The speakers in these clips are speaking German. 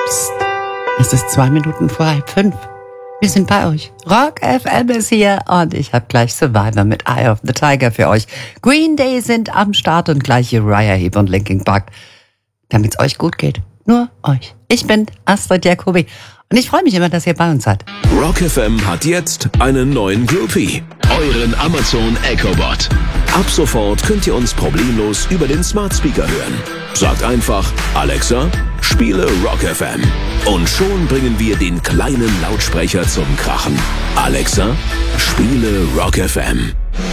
Psst. Es ist 2 Minuten vor 4:30. Wir sind bei euch. Rock FM ist hier und ich habe gleich Survivor mit Eye of the Tiger für euch. Green Day sind am Start und gleich Uriah Heep und Linkin Park. Damit's euch gut geht. Nur euch. Ich bin Astrid Jacobi und ich freue mich immer, dass ihr bei uns seid. Rock FM hat jetzt einen neuen Groupie. Euren Amazon Echobot. Ab sofort könnt ihr uns problemlos über den Smart Speaker hören. Sagt einfach, Alexa, spiele Rock FM. Und schon bringen wir den kleinen Lautsprecher zum Krachen. Alexa, spiele Rock FM.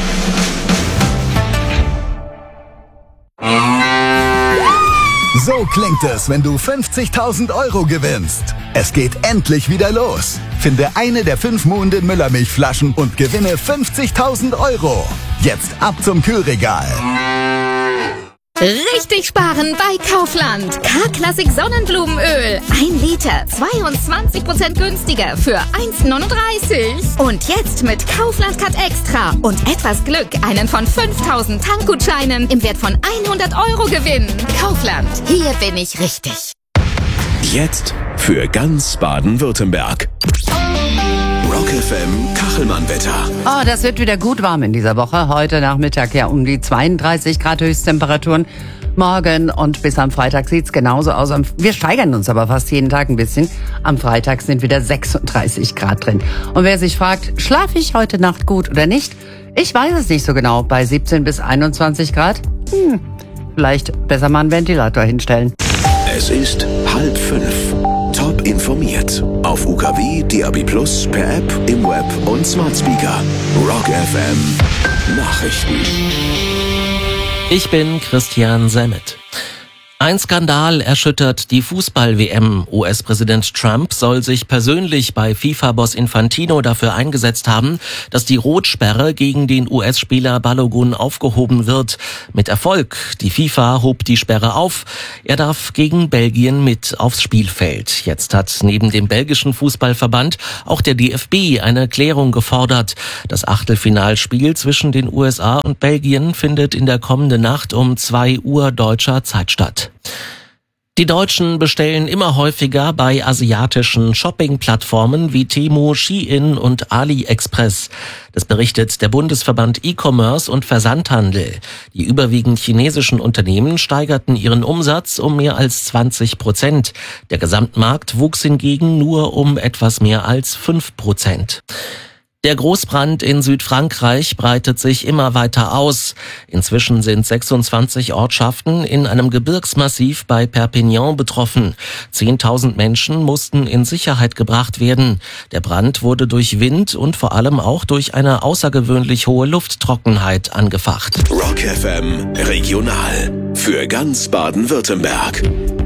So klingt es, wenn du 50.000 € gewinnst. Es geht endlich wieder los. Finde eine der 5 Muhnden Müllermilchflaschen und gewinne 50.000 €. Jetzt ab zum Kühlregal. Richtig sparen bei Kaufland. K-Klassik Sonnenblumenöl. 1 Liter, 22% günstiger für 1,39. Und jetzt mit Kaufland Cut Extra und etwas Glück einen von 5.000 Tankgutscheinen im Wert von 100 € gewinnen. Kaufland, hier bin ich richtig. Jetzt für ganz Baden-Württemberg. Rock FM Kachelmann-Wetter. Oh, das wird wieder gut warm in dieser Woche. Heute Nachmittag ja um die 32 Grad Höchsttemperaturen. Morgen und bis am Freitag sieht's genauso aus. Wir steigern uns aber fast jeden Tag ein bisschen. Am Freitag sind wieder 36 Grad drin. Und wer sich fragt, schlafe ich heute Nacht gut oder nicht? Ich weiß es nicht so genau. Bei 17 bis 21 Grad? Vielleicht besser mal einen Ventilator hinstellen. Es ist 4:30. Top informiert. Auf UKW, DAB+, per App, im Web und Smart Speaker. Rock FM Nachrichten. Ich bin Christian Semmet. Ein Skandal erschüttert die Fußball-WM. US-Präsident Trump soll sich persönlich bei FIFA-Boss Infantino dafür eingesetzt haben, dass die Rotsperre gegen den US-Spieler Balogun aufgehoben wird. Mit Erfolg. Die FIFA hob die Sperre auf. Er darf gegen Belgien mit aufs Spielfeld. Jetzt hat neben dem belgischen Fußballverband auch der DFB eine Klärung gefordert. Das Achtelfinalspiel zwischen den USA und Belgien findet in der kommenden Nacht um 2 Uhr deutscher Zeit statt. Die Deutschen bestellen immer häufiger bei asiatischen Shopping-Plattformen wie Temu, Shein und AliExpress. Das berichtet der Bundesverband E-Commerce und Versandhandel. Die überwiegend chinesischen Unternehmen steigerten ihren Umsatz um mehr als 20%. Der Gesamtmarkt wuchs hingegen nur um etwas mehr als 5%. Der Großbrand in Südfrankreich breitet sich immer weiter aus. Inzwischen sind 26 Ortschaften in einem Gebirgsmassiv bei Perpignan betroffen. 10.000 Menschen mussten in Sicherheit gebracht werden. Der Brand wurde durch Wind und vor allem auch durch eine außergewöhnlich hohe Lufttrockenheit angefacht. Rock FM Regional. Für ganz Baden-Württemberg.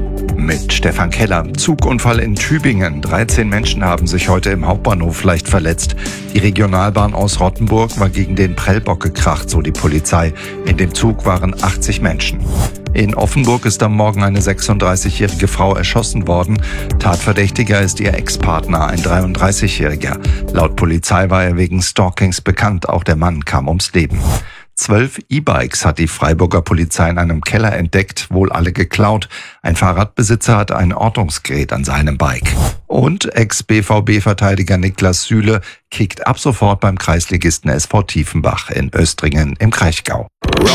Mit Stefan Keller. Zugunfall in Tübingen. 13 Menschen haben sich heute im Hauptbahnhof leicht verletzt. Die Regionalbahn aus Rottenburg war gegen den Prellbock gekracht, so die Polizei. In dem Zug waren 80 Menschen. In Offenburg ist am Morgen eine 36-jährige Frau erschossen worden. Tatverdächtiger ist ihr Ex-Partner, ein 33-jähriger. Laut Polizei war er wegen Stalkings bekannt. Auch der Mann kam ums Leben. 12 E-Bikes hat die Freiburger Polizei in einem Keller entdeckt, wohl alle geklaut. Ein Fahrradbesitzer hat ein Ortungsgerät an seinem Bike. Und Ex-BVB-Verteidiger Niklas Süle kickt ab sofort beim Kreisligisten SV Tiefenbach in Östringen im Kraichgau.